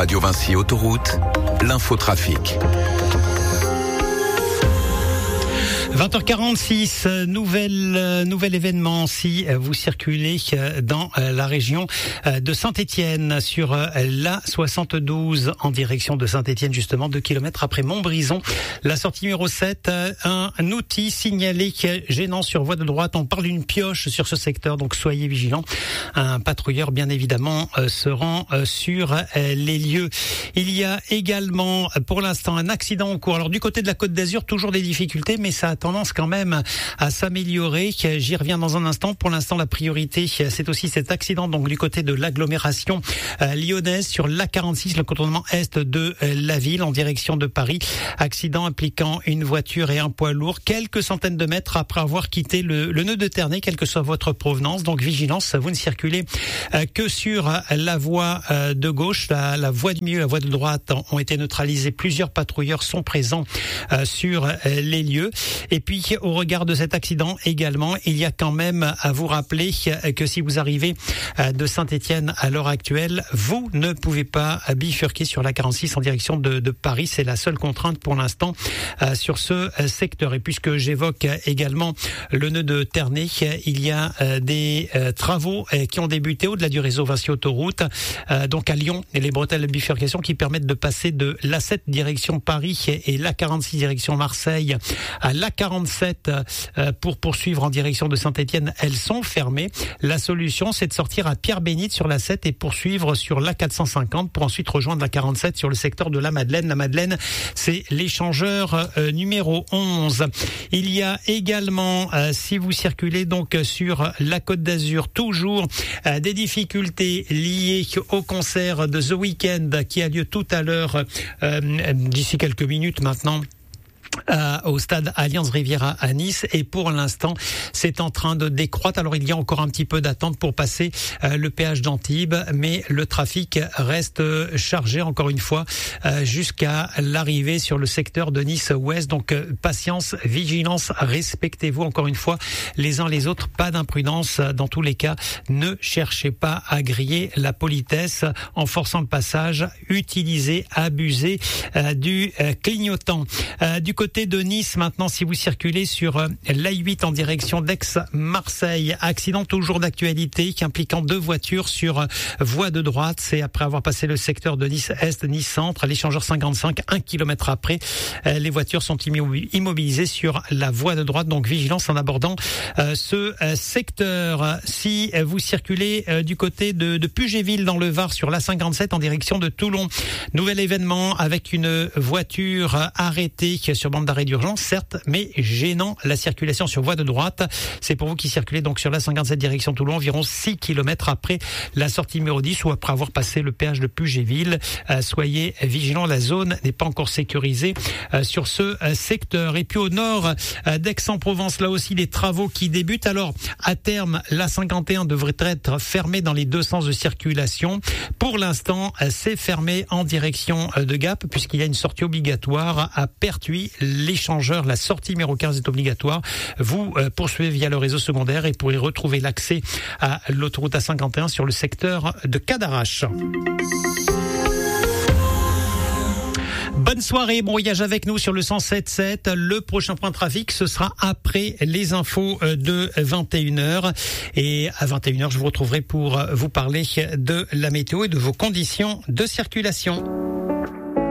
Radio Vinci Autoroute, l'infotrafic. 20h46, nouvel événement si vous circulez dans la région de Saint-Étienne sur la 72 en direction de Saint-Étienne, justement 2 km après Montbrison. La sortie numéro 7, un outil signalé gênant sur voie de droite. On parle d'une pioche sur ce secteur, donc soyez vigilants. Un patrouilleur, bien évidemment, se rend sur les lieux. Il y a également, pour l'instant, un accident en cours. Alors du côté de la Côte d'Azur, toujours des difficultés, mais ça a tendance quand même à s'améliorer. J'y reviens dans un instant. Pour l'instant, la priorité, c'est aussi cet accident donc du côté de l'agglomération lyonnaise sur l'A46, le contournement est de la ville en direction de Paris. Accident impliquant une voiture et un poids lourd quelques centaines de mètres après avoir quitté le nœud de Ternay, quelle que soit votre provenance. Donc vigilance, vous ne circulez que sur la voie de gauche. La voie du milieu, la voie de droite ont été neutralisées. Plusieurs patrouilleurs sont présents sur les lieux. Et puis, au regard de cet accident également, il y a quand même à vous rappeler que si vous arrivez de Saint-Étienne à l'heure actuelle, vous ne pouvez pas bifurquer sur la 46 en direction de Paris. C'est la seule contrainte pour l'instant sur ce secteur. Et puisque j'évoque également le nœud de Ternay, il y a des travaux qui ont débuté au-delà du réseau Vinci Autoroute, donc à Lyon, et les bretelles de bifurcation qui permettent de passer de l'A7 direction Paris et l'A46 direction Marseille à l'A47 pour poursuivre en direction de Saint-Étienne, elles sont fermées. La solution, c'est de sortir à Pierre-Bénite sur l'A7 et poursuivre sur l'A450 pour ensuite rejoindre la 47 sur le secteur de la Madeleine. La Madeleine, c'est l'échangeur numéro 11. Il y a également, si vous circulez donc sur la Côte d'Azur, toujours des difficultés liées au concert de The Weeknd qui a lieu tout à l'heure, d'ici quelques minutes maintenant, au stade Allianz Riviera à Nice, et pour l'instant c'est en train de décroître. Alors il y a encore un petit peu d'attente pour passer le péage d'Antibes, mais le trafic reste chargé encore une fois jusqu'à l'arrivée sur le secteur de Nice Ouest. Donc patience, vigilance, respectez-vous encore une fois les uns les autres, pas d'imprudence dans tous les cas, ne cherchez pas à griller la politesse en forçant le passage, utilisez, abusez du clignotant. Du côté de Nice, maintenant, si vous circulez sur l'A8 en direction d'Aix-Marseille, accident toujours d'actualité qui impliquant 2 voitures sur voie de droite. C'est après avoir passé le secteur de Nice-Est, Nice-Centre, l'échangeur 55, 1 km après. Les voitures sont immobilisées sur la voie de droite, donc vigilance en abordant ce secteur. Si vous circulez du côté de Pugéville dans le Var sur l'A57 en direction de Toulon, nouvel événement avec une voiture arrêtée sur bande d'arrêt d'urgence, certes, mais gênant la circulation sur voie de droite. C'est pour vous qui circulez donc sur la 57 direction Toulon, environ 6 km après la sortie numéro 10 ou après avoir passé le péage de Pugéville. Soyez vigilants, la zone n'est pas encore sécurisée sur ce secteur. Et puis au nord d'Aix-en-Provence, là aussi des travaux qui débutent. Alors à terme, la 51 devrait être fermée dans les 2 sens de circulation. Pour l'instant, c'est fermé en direction de Gap puisqu'il y a une sortie obligatoire à Pertuis. L'échangeur, la sortie numéro 15 est obligatoire. Vous poursuivez via le réseau secondaire et pourrez retrouver l'accès à l'autoroute A51 sur le secteur de Cadarache. Bonne soirée, bon voyage avec nous sur le 107.7. Le prochain point de trafic, ce sera après les infos de 21h. Et à 21h, je vous retrouverai pour vous parler de la météo et de vos conditions de circulation.